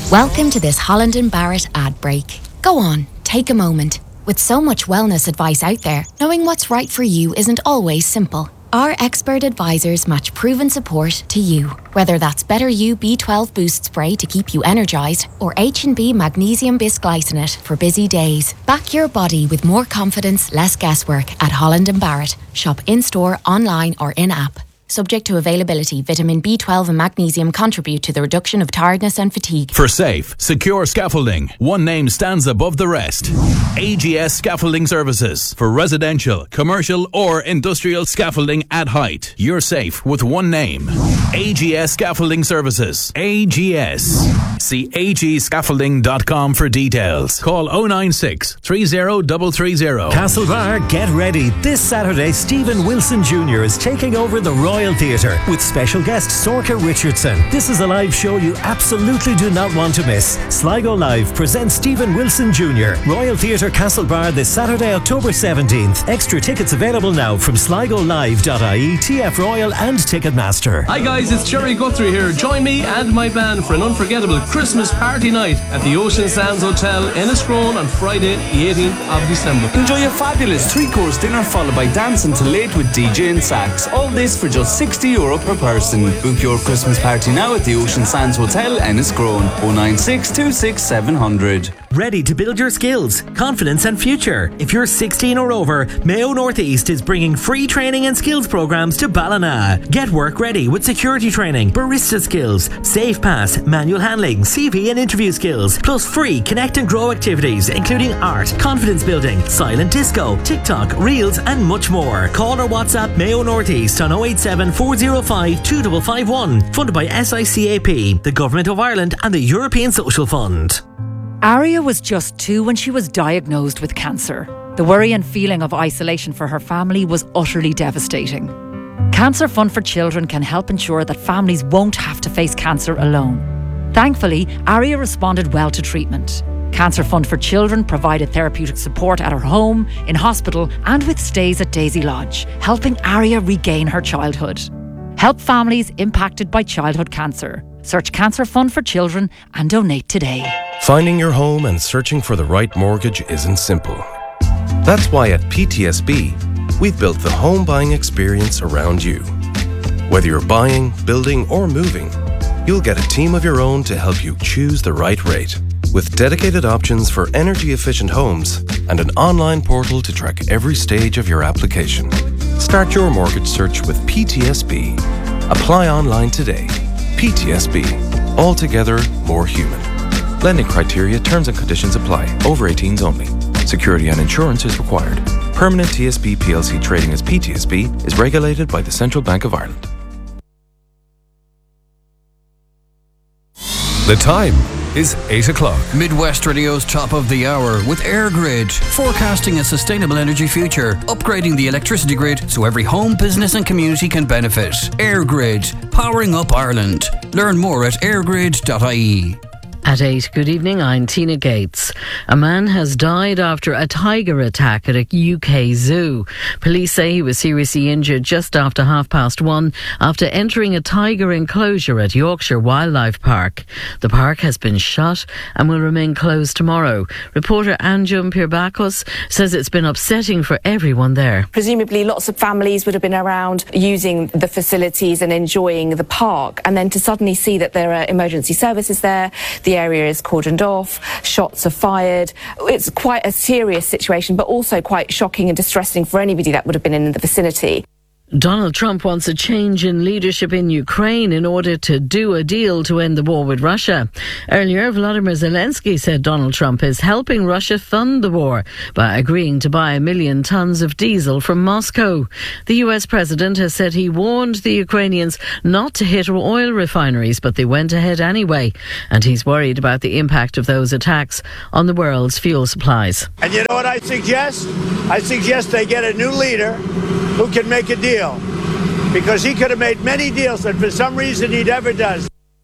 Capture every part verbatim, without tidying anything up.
Welcome to this Holland and Barrett ad break. Go on, take a moment. With so much wellness advice out there, knowing what's right for you isn't always simple. Our expert advisors match proven support to you. Whether that's Better You B twelve Boost Spray to keep you energised or H and B Magnesium Bisglycinate for busy days. Back your body with more confidence, less guesswork at Holland and Barrett. Shop in-store, online or in-app. Subject to availability, vitamin B twelve and magnesium contribute to the reduction of tiredness and fatigue. For safe, secure scaffolding, one name stands above the rest. A G S Scaffolding Services. For residential, commercial or industrial scaffolding at height. You're safe with one name. A G S Scaffolding Services. A G S. See a g scaffolding dot com for details. Call oh nine six, three oh three three oh. Castlebar, get ready. This Saturday, Stephen Wilson Junior is taking over the Royal Theatre with special guest Sorcha Richardson. This is a live show you absolutely do not want to miss. Sligo Live presents Stephen Wilson Junior Royal Theatre Castlebar this Saturday, October seventeenth. Extra tickets available now from sligo live dot I E, T F Royal and Ticketmaster. Hi guys, it's Jerry Guthrie here. Join me and my band for an unforgettable Christmas party night at the Ocean Sands Hotel, Enniscrone on Friday the eighteenth of December. Enjoy a fabulous three-course dinner followed by dancing till late with D J and sax. All this for just sixty euro per person. Book your Christmas party now at the Ocean Sands Hotel, Enniscrone. oh nine six two six seven hundred. Ready to build your skills, confidence and future? If you're sixteen or over, Mayo Northeast is bringing free training and skills programs to Ballina. Get work ready with security training, barista skills, safe pass, manual handling, C V and interview skills, plus free connect and grow activities including art, confidence building, silent disco, TikTok, reels and much more. Call or WhatsApp Mayo Northeast on oh eight seven, four oh five, two five five one. Funded by S I C A P, the Government of Ireland and the European Social Fund. Aria was just two when she was diagnosed with cancer. The worry and feeling of isolation for her family was utterly devastating. Cancer Fund for Children can help ensure that families won't have to face cancer alone. Thankfully, Aria responded well to treatment. Cancer Fund for Children provided therapeutic support at her home, in hospital and with stays at Daisy Lodge, helping Aria regain her childhood. Help families impacted by childhood cancer. Search Cancer Fund for Children and donate today. Finding your home and searching for the right mortgage isn't simple. That's why at P T S B, we've built the home buying experience around you. Whether you're buying, building or moving, you'll get a team of your own to help you choose the right rate. With dedicated options for energy-efficient homes and an online portal to track every stage of your application. Start your mortgage search with P T S B. Apply online today. P T S B. Altogether more human. Lending criteria, terms and conditions apply. Over eighteens only. Security and insurance is required. Permanent T S B P L C trading as P T S B is regulated by the Central Bank of Ireland. The time is eight o'clock. Midwest Radio's top of the hour with EirGrid, forecasting a sustainable energy future, upgrading the electricity grid so every home, business and community can benefit. EirGrid, powering up Ireland. Learn more at air grid dot I E. At eight, good evening, I'm Tina Gates. A man has died after a tiger attack at a U K zoo. Police say he was seriously injured just after half past one after entering a tiger enclosure at Yorkshire Wildlife Park. The park has been shut and will remain closed tomorrow. Reporter Anjum Pirbakos says it's been upsetting for everyone there. Presumably lots of families would have been around using the facilities and enjoying the park, and then to suddenly see that there are emergency services there, the area is cordoned off, shots are fired. It's quite a serious situation, but also quite shocking and distressing for anybody that would have been in the vicinity. Donald Trump wants a change in leadership in Ukraine in order to do a deal to end the war with Russia. Earlier, Volodymyr Zelensky said Donald Trump is helping Russia fund the war by agreeing to buy a million tons of diesel from Moscow. The U S president has said he warned the Ukrainians not to hit oil refineries, but they went ahead anyway. And he's worried about the impact of those attacks on the world's fuel supplies. And you know what I suggest? I suggest they get a new leader who can make a deal. Because he could have made many deals that for some reason he never does.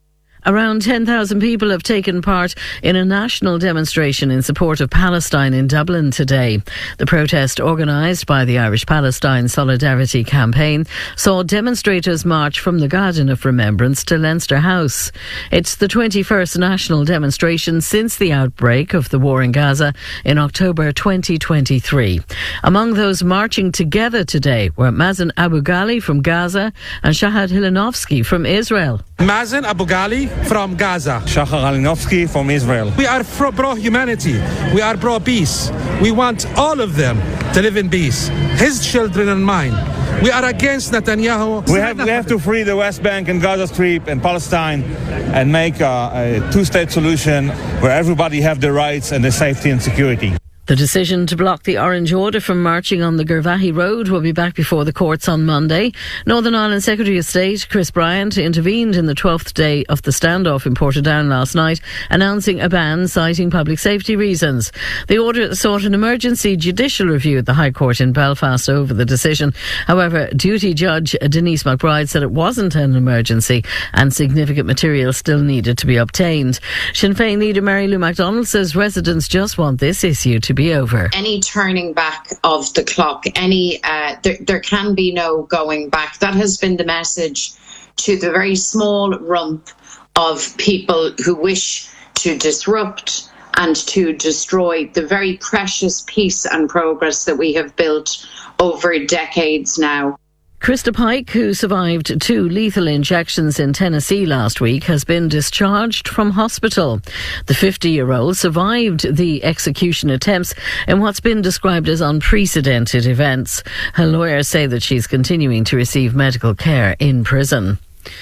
Around ten thousand people have taken part in a national demonstration in support of Palestine in Dublin today. The protest, organised by the Irish Palestine Solidarity Campaign, saw demonstrators march from the Garden of Remembrance to Leinster House. It's the twenty-first national demonstration since the outbreak of the war in Gaza in October twenty twenty-three. Among those marching together today were Mazen Abu Ghali from Gaza and Shahad Hilanovsky from Israel. Mazen Abu Ghali from Gaza. Shahar Alinovsky from Israel. We are pro-humanity. We are pro-peace. We want all of them to live in peace. His children and mine. We are against Netanyahu. We have, we have to free the West Bank and Gaza Strip and Palestine and make a, a two-state solution where everybody have their rights and their safety and security. The decision to block the Orange Order from marching on the Gervahi Road will be back before the courts on Monday. Northern Ireland Secretary of State Chris Bryant intervened in the twelfth day of the standoff in Portadown last night, announcing a ban citing public safety reasons. The order sought an emergency judicial review at the High Court in Belfast over the decision. However, duty judge Denise McBride said it wasn't an emergency and significant material still needed to be obtained. Sinn Féin leader Mary Lou MacDonald says residents just want this issue to be over. Any turning back of the clock, any uh, there, there can be no going back. That has been the message to the very small rump of people who wish to disrupt and to destroy the very precious peace and progress that we have built over decades now. Krista Pike, who survived two lethal injections in Tennessee last week, has been discharged from hospital. The fifty-year-old survived the execution attempts in what's been described as unprecedented events. Her lawyers say that she's continuing to receive medical care in prison.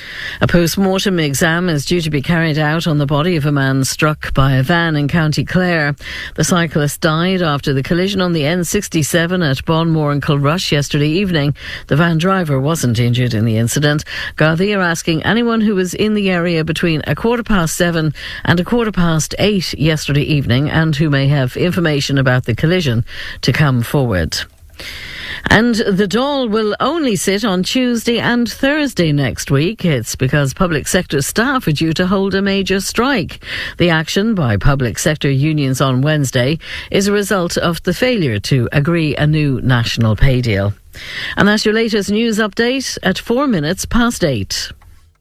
A post-mortem exam is due to be carried out on the body of a man struck by a van in County Clare. The cyclist died after the collision on the N sixty-seven at Bonmore and Kilrush yesterday evening. The van driver wasn't injured in the incident. Gardaí are asking anyone who was in the area between a quarter past seven and a quarter past eight yesterday evening and who may have information about the collision to come forward. And the Dáil will only sit on Tuesday and Thursday next week. It's because public sector staff are due to hold a major strike. The action by public sector unions on Wednesday is a result of the failure to agree a new national pay deal. And that's your latest news update at four minutes past eight.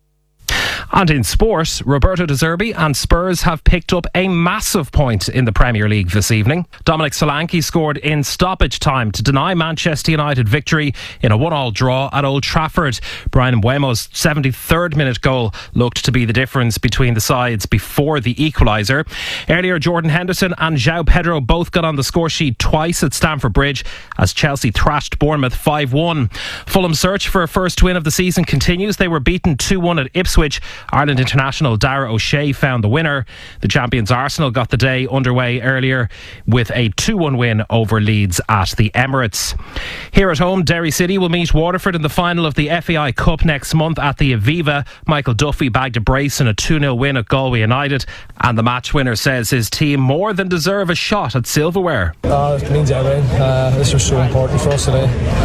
And in sport, Roberto De Zerbi and Spurs have picked up a massive point in the Premier League this evening. Dominic Solanke scored in stoppage time to deny Manchester United victory in a one-all draw at Old Trafford. Brian Mbeumo's seventy-third minute goal looked to be the difference between the sides before the equaliser. Earlier, Jordan Henderson and João Pedro both got on the score sheet twice at Stamford Bridge as Chelsea thrashed Bournemouth five one. Fulham's search for a first win of the season continues. They were beaten two one at Ipswich. Ireland international Dara O'Shea found the winner. The champions Arsenal got the day underway earlier with a two one win over Leeds at the Emirates. Here at home, Derry City will meet Waterford in the final of the F A I Cup next month at the Aviva. Michael Duffy bagged a brace in a two nil win at Galway United, and the match winner says his team more than deserve a shot at silverware. Oh, it means everything. Uh, this was so important for us today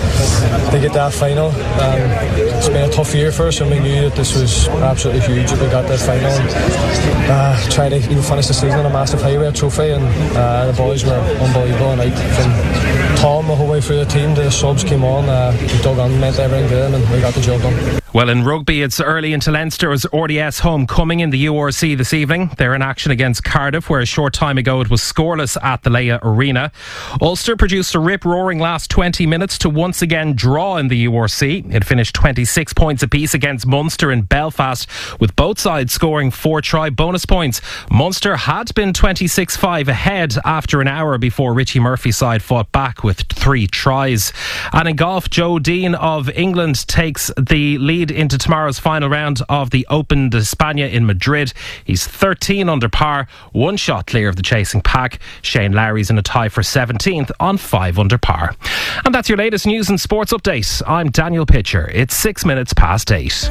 to get that final. Um, it's been a tough year for us, and we knew that this was absolutely huge if we got that final. And, uh, try to even finish the season on a massive highway trophy, and uh, the boys were unbelievable. And like, from Tom the whole way through the team, the subs came on, uh, we dug on, meant everything to them, and we got the job done. Well, in rugby, it's early into Leinster's R D S homecoming in the U R C this evening. They're in action against Cardiff, where a short time ago it was scoreless at the Leia Arena. Ulster produced a rip-roaring last twenty minutes to once again draw in the U R C. It finished twenty-six points apiece against Munster in Belfast, with both sides scoring four try bonus points. Munster had been twenty-six five ahead after an hour before Richie Murphy's side fought back with three tries. And in golf, Joe Dean of England takes the lead into tomorrow's final round of the Open de España in Madrid. He's thirteen under par, one shot clear of the chasing pack. Shane Lowry's in a tie for seventeenth on five under par. And that's your latest news and sports update. I'm Daniel Pitcher. It's six minutes past eight.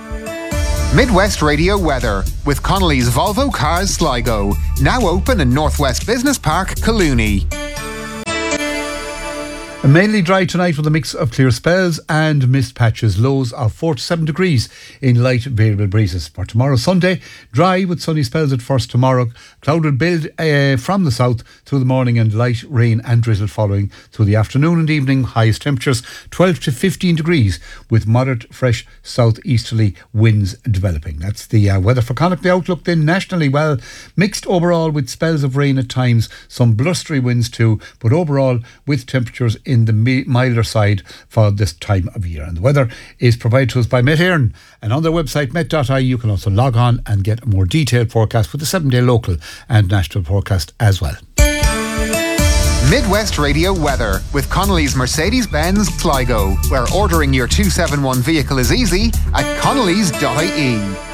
Midwest Radio weather with Connolly's Volvo Cars Sligo, now open in Northwest Business Park, Collooney. Mainly dry tonight with a mix of clear spells and mist patches. Lows of four to seven degrees in light variable breezes. For tomorrow, Sunday, dry with sunny spells at first. Tomorrow, cloud will build uh, from the south through the morning and light rain and drizzle following through the afternoon and evening. Highest temperatures twelve to fifteen degrees with moderate fresh southeasterly winds developing. That's the uh, weather for Connacht. The outlook then nationally, well, mixed overall with spells of rain at times, some blustery winds too, but overall with temperatures in in the milder side for this time of year. And the weather is provided to us by Met Éireann, and on their website met dot I E you can also log on and get a more detailed forecast with the seven day local and national forecast as well. Midwest Radio weather with Connolly's Mercedes-Benz Sligo, where ordering your two seventy-one vehicle is easy at connellys dot I E.